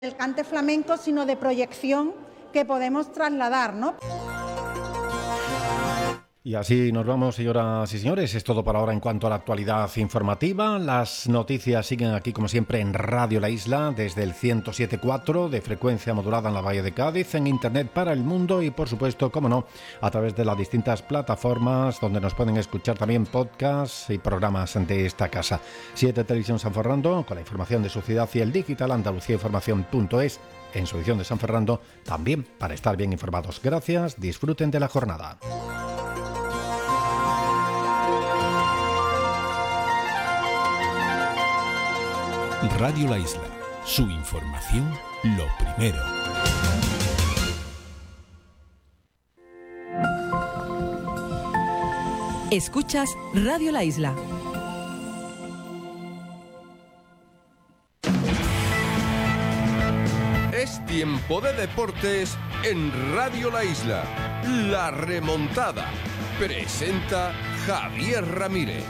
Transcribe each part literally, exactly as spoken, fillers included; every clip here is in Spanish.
del cante flamenco, sino de proyección que podemos trasladar, ¿no? Y así nos vamos, señoras y señores. Es todo por ahora en cuanto a la actualidad informativa. Las noticias siguen aquí, como siempre, en Radio La Isla, desde el ciento siete punto cuatro de frecuencia modulada en la Bahía de Cádiz, en Internet para el mundo y, por supuesto, como no, a través de las distintas plataformas donde nos pueden escuchar también podcasts y programas de esta casa. siete Televisión San Fernando, con la información de su ciudad, y el digital Andalucía Información punto es, en su edición de San Fernando, también para estar bien informados. Gracias, disfruten de la jornada. Radio La Isla, su información, lo primero. Escuchas Radio La Isla. Es tiempo de deportes en Radio La Isla. La remontada. Presenta Javier Ramírez.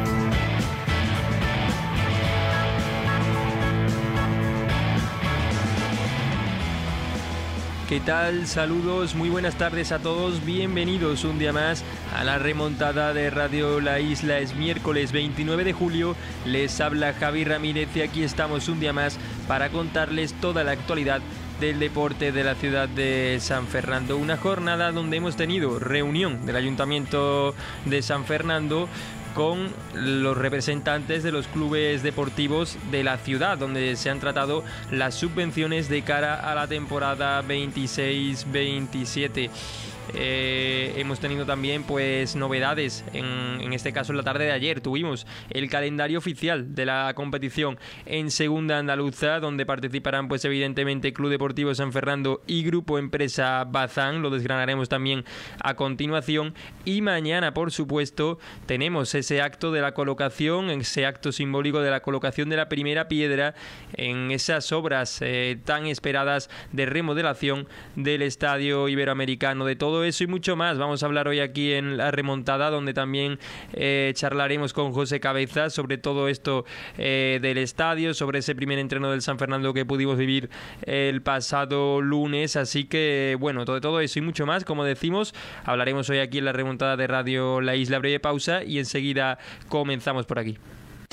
¿Qué tal? Saludos, muy buenas tardes a todos, bienvenidos un día más a la remontada de Radio La Isla. Es miércoles veintinueve de julio, les habla Javi Ramírez y aquí estamos un día más para contarles toda la actualidad del deporte de la ciudad de San Fernando. Una jornada donde hemos tenido reunión del Ayuntamiento de San Fernando con los representantes de los clubes deportivos de la ciudad, donde se han tratado las subvenciones de cara a la temporada veintiséis veintisiete. Eh, hemos tenido también pues novedades, en, en este caso en la tarde de ayer tuvimos el calendario oficial de la competición en segunda andaluza, donde participarán pues evidentemente Club Deportivo San Fernando y Grupo Empresa Bazán. Lo desgranaremos también a continuación, y mañana por supuesto tenemos ese acto de la colocación, ese acto simbólico de la colocación de la primera piedra en esas obras eh, tan esperadas de remodelación del Estadio Iberoamericano. De todo Todo eso y mucho más vamos a hablar hoy aquí en La Remontada, donde también eh, charlaremos con José Cabeza sobre todo esto eh, del estadio, sobre ese primer entreno del San Fernando que pudimos vivir el pasado lunes. Así que bueno, todo, todo eso y mucho más, como decimos, hablaremos hoy aquí en La Remontada de Radio La Isla. Breve pausa y enseguida comenzamos por aquí.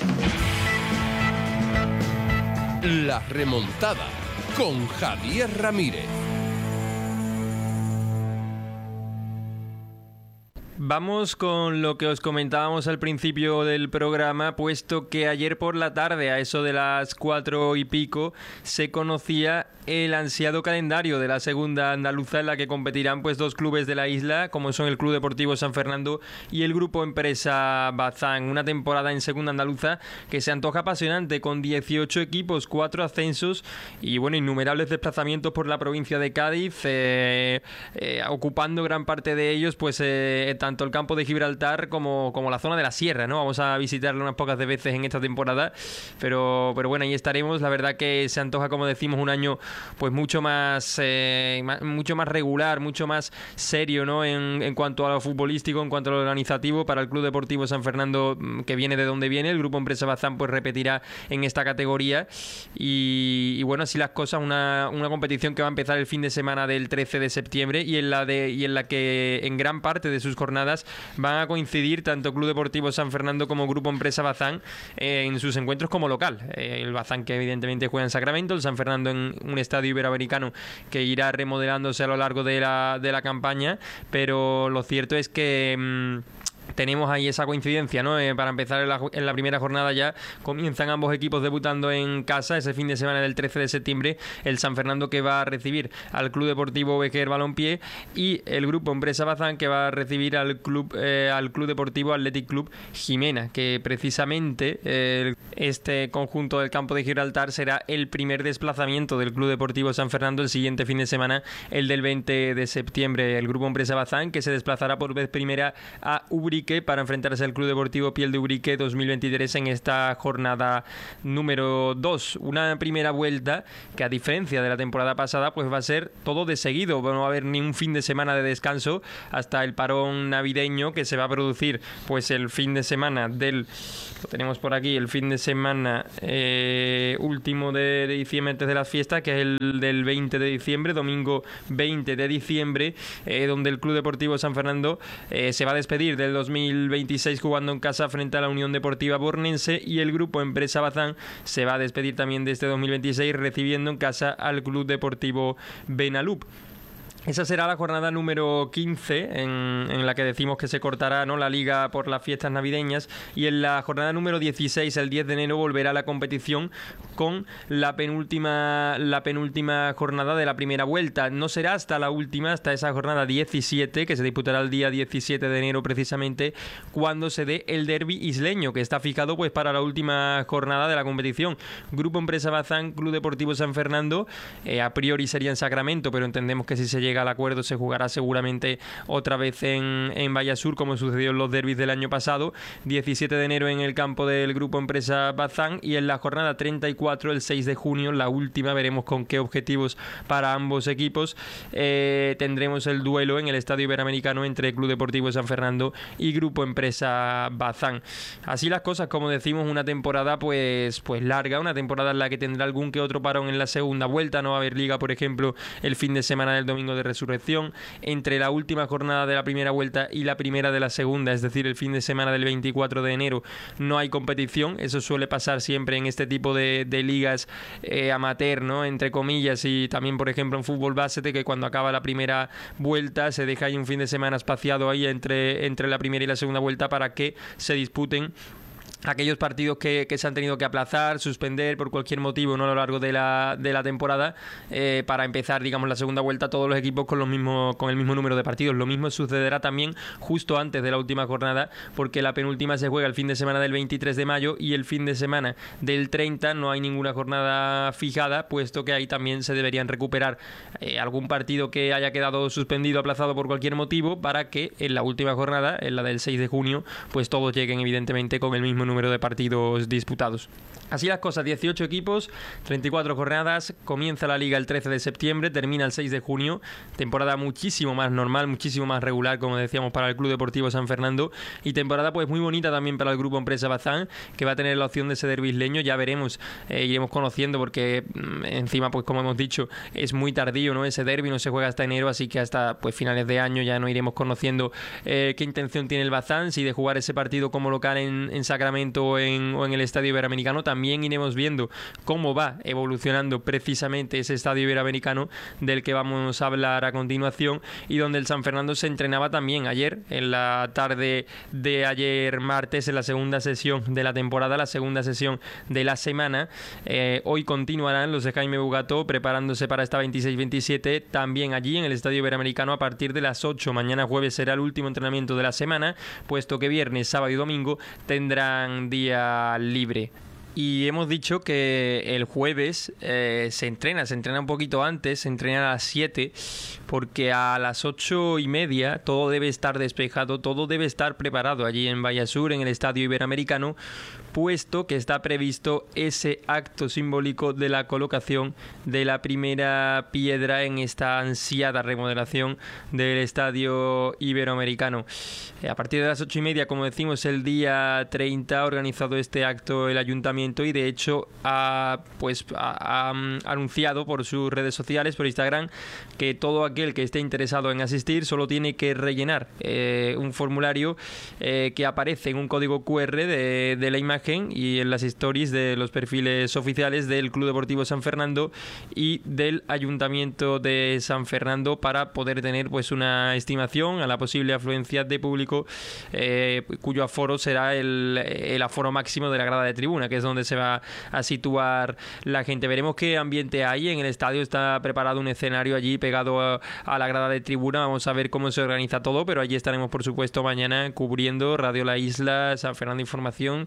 La Remontada con Javier Ramírez. Vamos con lo que os comentábamos al principio del programa, puesto que ayer por la tarde, a eso de las cuatro y pico, se conocía el ansiado calendario de la segunda andaluza, en la que competirán pues dos clubes de la isla, como son el Club Deportivo San Fernando y el Grupo Empresa Bazán. Una temporada en segunda andaluza que se antoja apasionante, con dieciocho equipos, cuatro ascensos y bueno, innumerables desplazamientos por la provincia de Cádiz, eh, eh, ocupando gran parte de ellos pues eh, tanto el campo de Gibraltar como, como la zona de la sierra, ¿no? Vamos a visitarlo unas pocas de veces en esta temporada, pero, pero bueno, ahí estaremos. La verdad que se antoja, como decimos, un año pues mucho más, eh, mucho más regular, mucho más serio, ¿no? En, en cuanto a lo futbolístico, en cuanto a lo organizativo, para el Club Deportivo San Fernando, que viene de donde viene. El Grupo Empresa Bazán pues repetirá en esta categoría y, y bueno, así las cosas. Una, una competición que va a empezar el fin de semana del trece de septiembre y en la, de, y en la que en gran parte de sus jornadas van a coincidir tanto Club Deportivo San Fernando como Grupo Empresa Bazán eh, en sus encuentros como local. Eh, el Bazán, que evidentemente juega en Sacramento, el San Fernando en un estadio iberoamericano que irá remodelándose a lo largo de la, de la campaña, pero lo cierto es que mmm, tenemos ahí esa coincidencia, ¿no? Eh, para empezar en la, en la primera jornada ya comienzan ambos equipos debutando en casa ese fin de semana del trece de septiembre. El San Fernando, que va a recibir al Club Deportivo Bequer Balompié, y el Grupo Empresa Bazán, que va a recibir al Club eh, al Club Deportivo Athletic Club Jimena, que precisamente eh, este conjunto del campo de Gibraltar será el primer desplazamiento del Club Deportivo San Fernando el siguiente fin de semana, el del veinte de septiembre. El Grupo Empresa Bazán, que se desplazará por vez primera a Ubrique Ubrique para enfrentarse al Club Deportivo Piel de Ubrique dos mil veintitrés en esta jornada número dos. Una primera vuelta que, a diferencia de la temporada pasada, pues va a ser todo de seguido. No va a haber ni un fin de semana de descanso hasta el parón navideño, que se va a producir pues el fin de semana del... Lo tenemos por aquí, el fin de semana eh, último de, de diciembre, antes de las fiestas, que es el del veinte de diciembre, domingo veinte de diciembre, eh, donde el Club Deportivo San Fernando eh, se va a despedir del dos mil veintiséis jugando en casa frente a la Unión Deportiva Bornense, y el Grupo Empresa Bazán se va a despedir también de este dos mil veintiséis recibiendo en casa al Club Deportivo Benalup. Esa será la jornada número quince en, en la que decimos que se cortará, ¿no?, la liga por las fiestas navideñas, y en la jornada número dieciséis, el diez de enero, volverá la competición con la penúltima la penúltima jornada de la primera vuelta. No será hasta la última, hasta esa jornada diecisiete, que se disputará el día diecisiete de enero precisamente, cuando se dé el derbi isleño, que está fijado pues para la última jornada de la competición. Grupo Empresa Bazán, Club Deportivo San Fernando, eh, a priori sería en Sacramento, pero entendemos que si se llega llega al acuerdo se jugará seguramente otra vez en, en Vallasur, como sucedió en los derbis del año pasado. diecisiete de enero en el campo del Grupo Empresa Bazán, y en la jornada treinta y cuatro, el seis de junio, la última, veremos con qué objetivos para ambos equipos, eh, tendremos el duelo en el Estadio Iberoamericano entre Club Deportivo San Fernando y Grupo Empresa Bazán. Así las cosas, como decimos, una temporada pues, pues larga, una temporada en la que tendrá algún que otro parón en la segunda vuelta. No va a haber liga, por ejemplo, el fin de semana del domingo de Resurrección. Entre la última jornada de la primera vuelta y la primera de la segunda, es decir, el fin de semana del veinticuatro de enero, no hay competición. Eso suele pasar siempre en este tipo de, de ligas eh, amateur, ¿no?, entre comillas, y también, por ejemplo, en fútbol base, que cuando acaba la primera vuelta se deja ahí un fin de semana espaciado ahí entre, entre la primera y la segunda vuelta para que se disputen aquellos partidos que, que se han tenido que aplazar, suspender por cualquier motivo, no a lo largo de la, de la temporada, eh, para empezar, digamos, la segunda vuelta todos los equipos con los mismos, con el mismo número de partidos. Lo mismo sucederá también justo antes de la última jornada, porque la penúltima se juega el fin de semana del veintitrés de mayo y el fin de semana del treinta no hay ninguna jornada fijada, puesto que ahí también se deberían recuperar eh, algún partido que haya quedado suspendido, aplazado por cualquier motivo, para que en la última jornada, en la del seis de junio, pues todos lleguen evidentemente con el mismo número de partidos disputados. Así las cosas, dieciocho equipos, treinta y cuatro jornadas, comienza la liga el trece de septiembre, termina el seis de junio, temporada muchísimo más normal, muchísimo más regular, como decíamos, para el Club Deportivo San Fernando, y temporada pues muy bonita también para el Grupo Empresa Bazán, que va a tener la opción de ese derbi isleño. Ya veremos, eh, iremos conociendo, porque mm, encima, pues como hemos dicho, es muy tardío, ¿no?, ese derbi no se juega hasta enero, así que hasta pues finales de año ya no iremos conociendo eh, qué intención tiene el Bazán, si de jugar ese partido como local en, en Sacramento o en, o en el Estadio Iberoamericano. También iremos viendo cómo va evolucionando precisamente ese Estadio Iberoamericano del que vamos a hablar a continuación, y donde el San Fernando se entrenaba también ayer, en la tarde de ayer martes, en la segunda sesión de la temporada, la segunda sesión de la semana. Eh, hoy continuarán los de Jaime Bugato preparándose para esta veintiséis veintisiete, también allí en el Estadio Iberoamericano a partir de las ocho. Mañana jueves será el último entrenamiento de la semana, puesto que viernes, sábado y domingo tendrán día libre. Y hemos dicho que el jueves eh, se entrena, se entrena un poquito antes, se entrena a las siete, porque a las ocho y media todo debe estar despejado, todo debe estar preparado allí en Vallasur, en el Estadio Iberoamericano, puesto que está previsto ese acto simbólico de la colocación de la primera piedra en esta ansiada remodelación del Estadio Iberoamericano. A partir de las ocho y media, como decimos, el día treinta ha organizado este acto el Ayuntamiento, y de hecho ha, pues, ha, ha anunciado por sus redes sociales, por Instagram, que todo aquel que esté interesado en asistir solo tiene que rellenar eh, un formulario eh, que aparece en un código cu erre de, de la imagen y en las stories de los perfiles oficiales del Club Deportivo San Fernando y del Ayuntamiento de San Fernando, para poder tener pues una estimación a la posible afluencia de público, eh, cuyo aforo será el, el aforo máximo de la grada de tribuna, que es donde se va a situar la gente. Veremos qué ambiente hay en el estadio. Está preparado un escenario allí pegado a, a la grada de tribuna. Vamos a ver cómo se organiza todo, pero allí estaremos, por supuesto, mañana cubriendo Radio La Isla, San Fernando Información,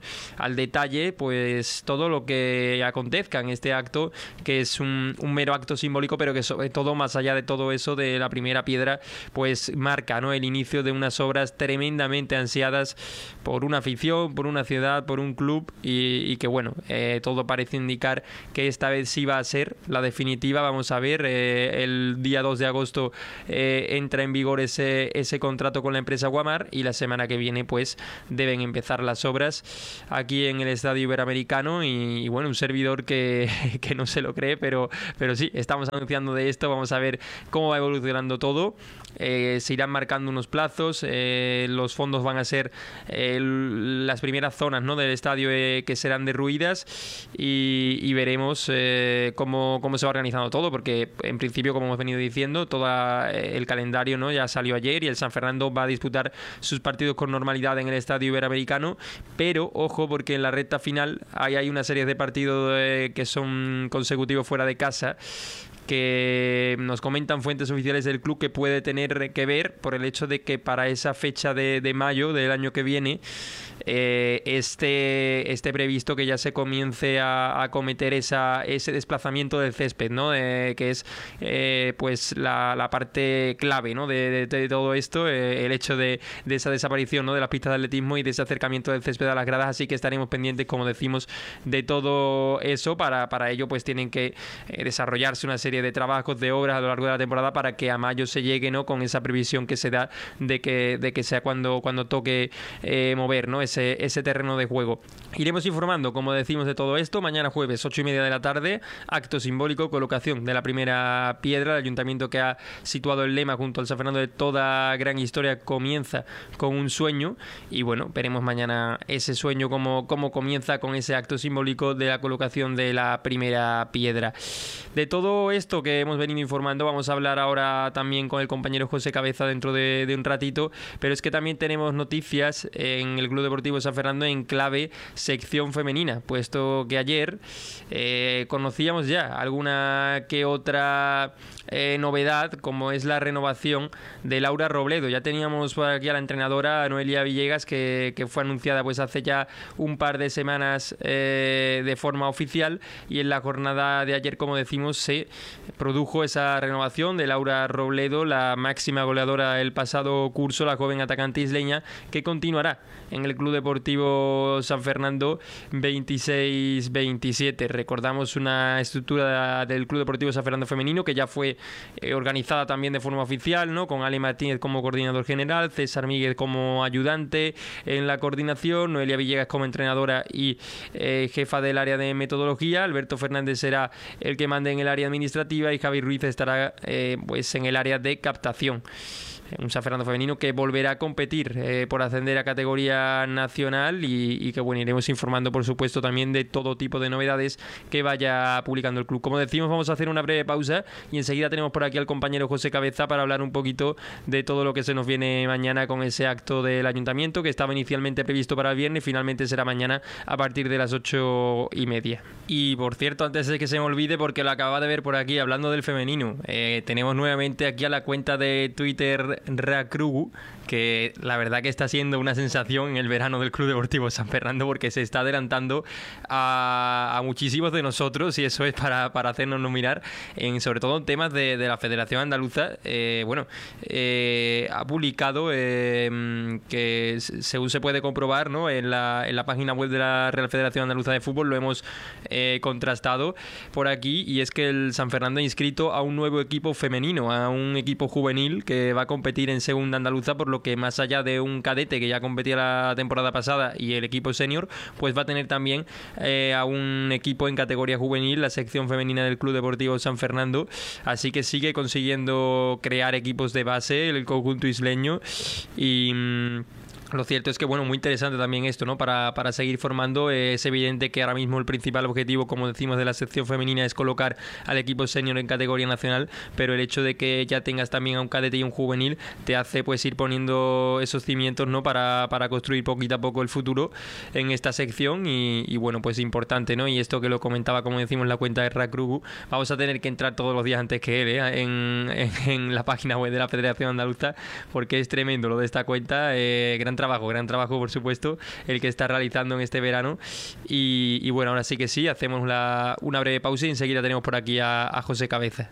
al detalle pues todo lo que acontezca en este acto, que es un, un mero acto simbólico, pero que sobre todo, más allá de todo eso, de la primera piedra, pues marca, ¿no?, el inicio de unas obras tremendamente ansiadas por una afición, por una ciudad, por un club, y, y que bueno, eh, todo parece indicar que esta vez sí va a ser la definitiva. Vamos a ver, eh, el día dos de agosto eh, entra en vigor ese, ese contrato con la empresa Guamar, y la semana que viene pues deben empezar las obras aquí en el Estadio Iberoamericano, y, y bueno, un servidor que, que no se lo cree, pero, pero sí, estamos anunciando de esto. Vamos a ver cómo va evolucionando todo. Eh, se irán marcando unos plazos, eh, los fondos van a ser eh, las primeras zonas, ¿no?, del estadio eh, que serán derruidas, y, y veremos eh, cómo, cómo se va organizando todo, porque en principio, como hemos venido diciendo, todo eh, el calendario, ¿no?, ya salió ayer, y el San Fernando va a disputar sus partidos con normalidad en el Estadio Iberoamericano, pero ojo, porque en la recta final hay, hay una serie de partidos eh, que son consecutivos fuera de casa, que nos comentan fuentes oficiales del club que puede tener que ver por el hecho de que para esa fecha de, de mayo del año que viene eh, esté, esté previsto que ya se comience a, a cometer esa, ese desplazamiento del césped, ¿no?, eh, que es eh, pues la, la parte clave, ¿no?, de, de, de todo esto, eh, el hecho de, de esa desaparición, ¿no?, de las pistas de atletismo y de ese acercamiento del césped a las gradas. Así que estaremos pendientes, como decimos, de todo eso. Para, para ello pues tienen que eh, desarrollarse una serie de trabajos, de obras a lo largo de la temporada, para que a mayo se llegue, ¿no?, con esa previsión que se da de que, de que sea cuando, cuando toque eh, mover, ¿no?, ese, ese terreno de juego. Iremos informando, como decimos, de todo esto. Mañana jueves, ocho y media de la tarde, acto simbólico, colocación de la primera piedra. El ayuntamiento, que ha situado el lema junto al San Fernando de toda gran historia, comienza con un sueño, y bueno, veremos mañana ese sueño cómo, cómo comienza con ese acto simbólico de la colocación de la primera piedra. De todo esto que hemos venido informando vamos a hablar ahora también con el compañero José Cabeza dentro de, de un ratito, pero es que también tenemos noticias en el Club Deportivo San Fernando en clave sección femenina, puesto que ayer eh, conocíamos ya alguna que otra eh, novedad, como es la renovación de Laura Robledo. Ya teníamos por aquí a la entrenadora Noelia Villegas, que, que fue anunciada pues hace ya un par de semanas eh, de forma oficial, y en la jornada de ayer, como decimos, se produjo esa renovación de Laura Robledo, la máxima goleadora del pasado curso, la joven atacante isleña, que continuará en el Club Deportivo San Fernando veintiséis veintisiete. Recordamos una estructura del Club Deportivo San Fernando femenino que ya fue eh, organizada también de forma oficial, ¿no?, con Ale Martínez como coordinador general, César Míguez como ayudante en la coordinación, Noelia Villegas como entrenadora y eh, jefa del área de metodología, Alberto Fernández será el que mande en el área administrativa, y Javi Ruiz estará eh, pues en el área de captación. Un San Fernando femenino que volverá a competir eh, por ascender a categoría nacional, y, y que bueno, iremos informando por supuesto también de todo tipo de novedades que vaya publicando el club. Como decimos, vamos a hacer una breve pausa y enseguida tenemos por aquí al compañero José Cabeza para hablar un poquito de todo lo que se nos viene mañana con ese acto del ayuntamiento, que estaba inicialmente previsto para el viernes, finalmente será mañana a partir de las ocho y media. Y por cierto, antes de que se me olvide, porque lo acababa de ver por aquí, hablando del femenino, eh, tenemos nuevamente aquí a la cuenta de Twitter Racrugu, que la verdad que está siendo una sensación en el verano del Club Deportivo San Fernando, porque se está adelantando a, a muchísimos de nosotros, y eso es para, para hacernos mirar, en, sobre todo en temas de, de la Federación Andaluza. Eh, bueno, eh, ha publicado eh, que según se puede comprobar, ¿no?, en la, en la página web de la Real Federación Andaluza de Fútbol, lo hemos eh, contrastado por aquí, y es que el San Fernando ha inscrito a un nuevo equipo femenino, a un equipo juvenil que va a competir en segunda andaluza, por lo que más allá de un cadete que ya competía la temporada pasada y el equipo senior, pues va a tener también eh, a un equipo en categoría juvenil, la sección femenina del Club Deportivo San Fernando. Así que sigue consiguiendo crear equipos de base el conjunto isleño, y mmm, lo cierto es que, bueno, muy interesante también esto, ¿no?, para, para seguir formando. Eh, es evidente que ahora mismo el principal objetivo, como decimos, de la sección femenina es colocar al equipo senior en categoría nacional, pero el hecho de que ya tengas también a un cadete y un juvenil te hace pues ir poniendo esos cimientos, ¿no?, para, para construir poquito a poco el futuro en esta sección, y, y bueno, pues importante, ¿no? Y esto que lo comentaba, como decimos, en la cuenta de Racrugu, vamos a tener que entrar todos los días antes que él, ¿eh?, en, en, en la página web de la Federación Andaluza, porque es tremendo lo de esta cuenta. Eh, gran trabajo, gran trabajo por supuesto, el que está realizando en este verano. Y, y bueno, ahora sí que sí, hacemos la, una breve pausa y enseguida tenemos por aquí a, a José Cabeza.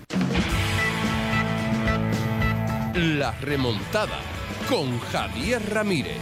La remontada con Javier Ramírez.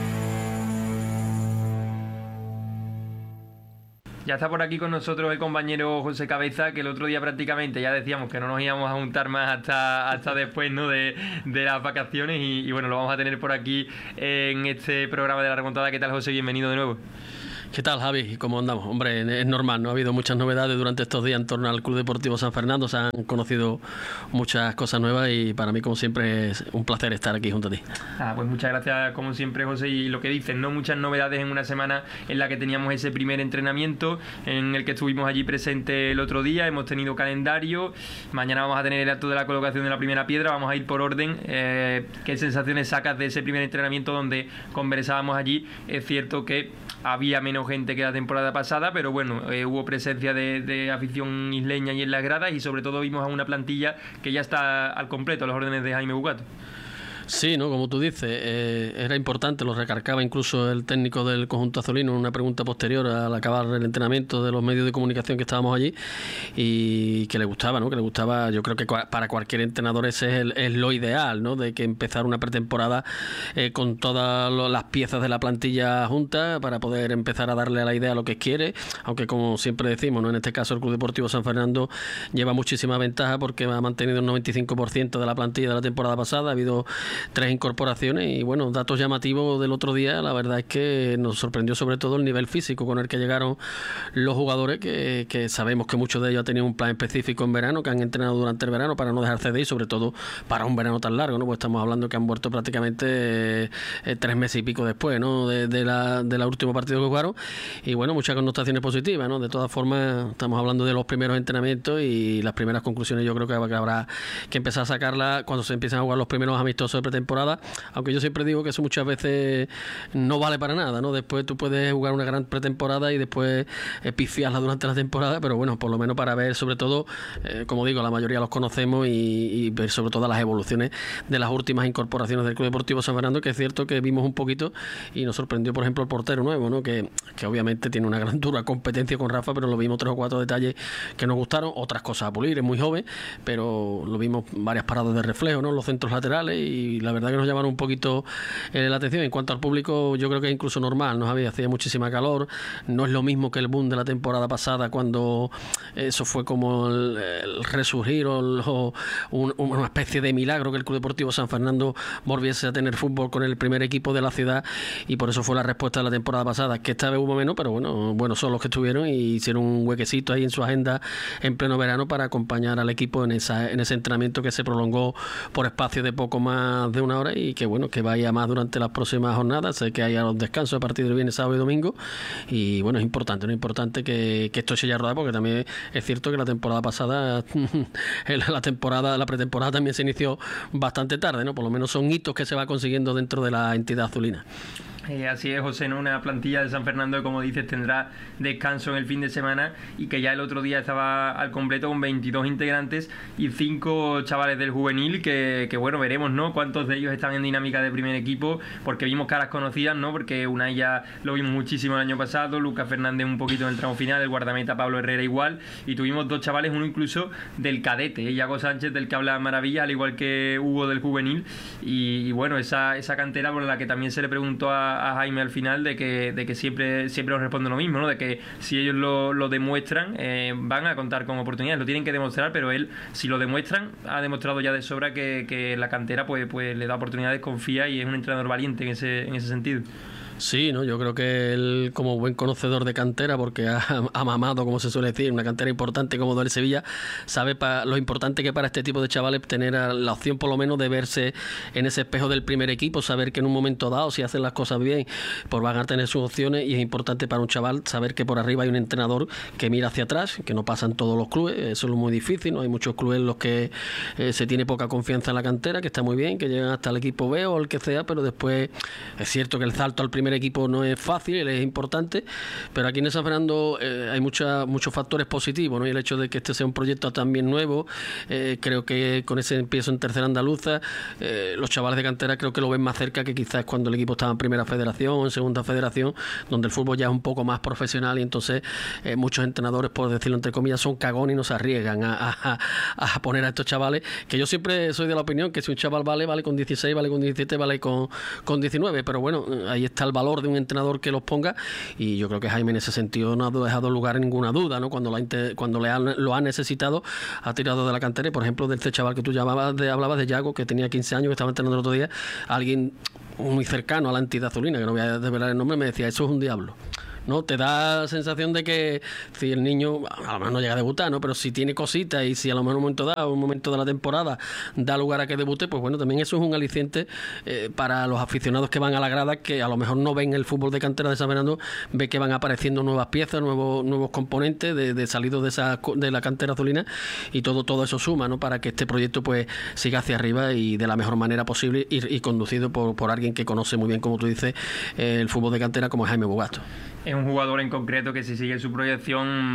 Ya está por aquí con nosotros el compañero José Cabeza, que el otro día prácticamente ya decíamos que no nos íbamos a juntar más hasta, hasta después, ¿no?, de, de las vacaciones y, y bueno, lo vamos a tener por aquí en este programa de La Remontada. ¿Qué tal, José? Bienvenido de nuevo. ¿Qué tal, Javi? ¿Cómo andamos? Hombre, es normal, no ha habido muchas novedades durante estos días en torno al Club Deportivo San Fernando. Se han conocido muchas cosas nuevas y para mí, como siempre, es un placer estar aquí junto a ti. Ah, pues muchas gracias, como siempre, José. Y lo que dices, ¿no? Muchas novedades en una semana en la que teníamos ese primer entrenamiento, en el que estuvimos allí presentes el otro día. Hemos tenido calendario. Mañana vamos a tener el acto de la colocación de la primera piedra. Vamos a ir por orden. Eh, ¿Qué sensaciones sacas de ese primer entrenamiento donde conversábamos allí? Es cierto que había menos gente que la temporada pasada, pero bueno, eh, hubo presencia de, de afición isleña y en las gradas, y sobre todo vimos a una plantilla que ya está al completo a las órdenes de Jaime Bugato. Sí, ¿no? Como tú dices, eh, era importante, lo recargaba incluso el técnico del conjunto azulino en una pregunta posterior al acabar el entrenamiento de los medios de comunicación que estábamos allí, y que le gustaba, ¿no? Que le gustaba, yo creo que para cualquier entrenador ese es, el, es lo ideal, ¿no? De que empezar una pretemporada eh, con todas las piezas de la plantilla juntas para poder empezar a darle a la idea lo que quiere, aunque como siempre decimos, ¿no? En este caso el Club Deportivo San Fernando lleva muchísima ventaja porque ha mantenido el noventa y cinco por ciento de la plantilla de la temporada pasada, ha habido tres incorporaciones y bueno, datos llamativos del otro día. La verdad es que nos sorprendió sobre todo el nivel físico con el que llegaron los jugadores, que, que sabemos que muchos de ellos han tenido un plan específico en verano, que han entrenado durante el verano para no dejarse de ir, sobre todo para un verano tan largo, ¿no? Pues estamos hablando que han vuelto prácticamente eh, tres meses y pico después, ¿no? de, de la de la último partido que jugaron, y bueno, muchas connotaciones positivas, ¿no? De todas formas, estamos hablando de los primeros entrenamientos y las primeras conclusiones yo creo que habrá que empezar a sacarlas cuando se empiezan a jugar los primeros amistosos de pretemporada, aunque yo siempre digo que eso muchas veces no vale para nada, ¿no? Después tú puedes jugar una gran pretemporada y después eh, pifiarla durante la temporada, pero bueno, por lo menos para ver sobre todo, eh, como digo, la mayoría los conocemos, y, y ver sobre todo las evoluciones de las últimas incorporaciones del Club Deportivo San Fernando, que es cierto que vimos un poquito y nos sorprendió, por ejemplo, el portero nuevo, ¿no? Que, que obviamente tiene una gran dura competencia con Rafa, pero lo vimos tres o cuatro detalles que nos gustaron, otras cosas a pulir, es muy joven, pero lo vimos varias paradas de reflejo, ¿no? Los centros laterales, y la verdad que nos llamaron un poquito eh, la atención. En cuanto al público, yo creo que es incluso normal, ¿no? Había, hacía muchísima calor, no es lo mismo que el boom de la temporada pasada, cuando eso fue como el, el resurgir o, el, o un, una especie de milagro que el Club Deportivo San Fernando volviese a tener fútbol con el primer equipo de la ciudad, y por eso fue la respuesta de la temporada pasada, que esta vez hubo menos, pero bueno, bueno son los que estuvieron y hicieron un huequecito ahí en su agenda en pleno verano para acompañar al equipo en esa en ese entrenamiento que se prolongó por espacio de poco más de una hora, y que bueno, que vaya más durante las próximas jornadas. Sé que haya los descansos a partir del viernes, sábado y domingo, y bueno, es importante, no es importante que, que esto se haya rodado, porque también es cierto que la temporada pasada la temporada, la pretemporada también se inició bastante tarde, ¿no? Por lo menos son hitos que se va consiguiendo dentro de la entidad azulina. Eh, así es, José, ¿no? Una plantilla de San Fernando que, como dices, tendrá descanso en el fin de semana, y que ya el otro día estaba al completo con veintidós integrantes y cinco chavales del juvenil, que, que bueno, veremos, ¿no? Cuántos de ellos están en dinámica de primer equipo, porque vimos caras conocidas, ¿no? Porque Unai ya lo vimos muchísimo el año pasado, Lucas Fernández un poquito en el tramo final, el guardameta Pablo Herrera igual, y tuvimos dos chavales, uno incluso del cadete, Iago Sánchez, del que habla maravillas, al igual que Hugo del juvenil, y, y bueno, esa, esa cantera por la que también se le preguntó a a Jaime al final, de que, de que siempre, siempre nos responde lo mismo, ¿no? De que si ellos lo, lo demuestran, eh, van a contar con oportunidades, lo tienen que demostrar, pero él, si lo demuestran, ha demostrado ya de sobra que, que la cantera pues, pues le da oportunidades, confía, y es un entrenador valiente en ese, en ese sentido. Sí, no, yo creo que él, como buen conocedor de cantera, porque ha, ha mamado, como se suele decir, una cantera importante como del Sevilla, sabe pa, lo importante que para este tipo de chavales tener la opción por lo menos de verse en ese espejo del primer equipo, saber que en un momento dado, si hacen las cosas bien, pues van a tener sus opciones, y es importante para un chaval saber que por arriba hay un entrenador que mira hacia atrás, que no pasa en todos los clubes, eso es muy difícil, ¿no? Hay muchos clubes en los que eh, se tiene poca confianza en la cantera, que está muy bien, que llegan hasta el equipo B o el que sea, pero después es cierto que el salto al primer primer equipo no es fácil, es importante, pero aquí en San Fernando eh, hay mucha, muchos factores positivos, ¿no? Y el hecho de que este sea un proyecto también nuevo, eh, creo que con ese empiezo en tercera andaluza, eh, los chavales de cantera creo que lo ven más cerca que quizás cuando el equipo estaba en primera federación o en segunda federación, donde el fútbol ya es un poco más profesional y entonces eh, muchos entrenadores, por decirlo entre comillas, son cagones y no se arriesgan a, a, a poner a estos chavales, que yo siempre soy de la opinión que si un chaval vale, vale con dieciséis, vale con diecisiete, vale con, con diecinueve, pero bueno, ahí está el valor de un entrenador que los ponga, y yo creo que Jaime en ese sentido no ha dejado lugar a ninguna duda, ¿no? Cuando, la, cuando le ha, lo ha necesitado, ha tirado de la cantera, y por ejemplo de este chaval que tú llamabas, de, hablabas de Yago, que tenía quince años, que estaba entrenando el otro día, alguien muy cercano a la entidad azulina, que no voy a desvelar el nombre, me decía, eso es un diablo. ¿No? Te da la sensación de que si el niño a lo mejor no llega a debutar, ¿no? Pero si tiene cositas y si a lo mejor un momento dado, un momento de la temporada da lugar a que debute, pues bueno, también eso es un aliciente eh, para los aficionados que van a la grada, que a lo mejor no ven el fútbol de cantera de San Fernando, ve que van apareciendo nuevas piezas, nuevos nuevos componentes de, de salidos de esa de la cantera azulina, y todo todo eso suma, ¿no? Para que este proyecto pues siga hacia arriba y de la mejor manera posible, y, y conducido por, por alguien que conoce muy bien, como tú dices, eh, el fútbol de cantera, como Jaime Bugato. Es un jugador en concreto que si sigue su proyección